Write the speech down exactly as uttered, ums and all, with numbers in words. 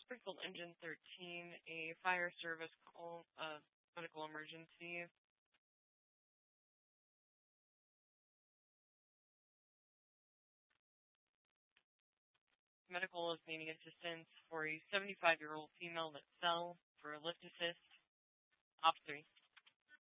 Springfield Engine thirteen, a fire service call, uh, medical emergency. Medical is needing assistance for a seventy-five-year-old female that fell for a lift assist. Op three.